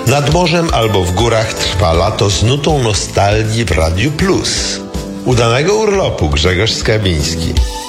Nad morzem albo w górach trwa lato z nutą nostalgii w Radiu Plus. Udanego urlopu, Grzegorz Skabiński.